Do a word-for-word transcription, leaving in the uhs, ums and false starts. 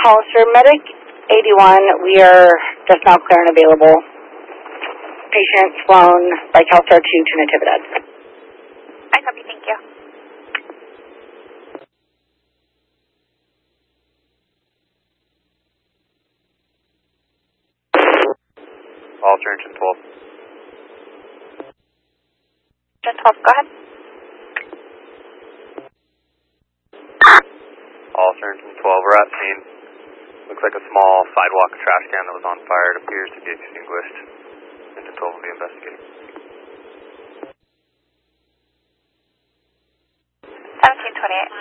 Hollister, Medic eighty-one, we are just now clear and available. Patient flown by CalStar two to Natividad. I copy, thank you. Hollister, engine twelve. Engine twelve, go ahead. Hollister, engine twelve, we're at scene. Looks like a small sidewalk trash can that was on fire. It appears to be extinguished. Engine twelve will be investigating. seventeen twenty-eight.